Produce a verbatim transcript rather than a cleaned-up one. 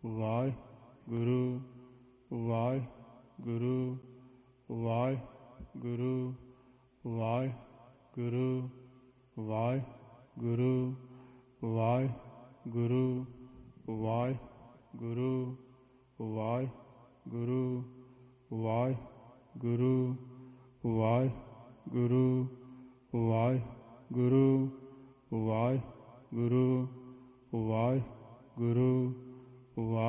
Waheguru Waheguru Waheguru Waheguru Waheguru Waheguru Waheguru Waheguru Waheguru Waheguru Waheguru Waheguru Waheguru ਵਾਹਿ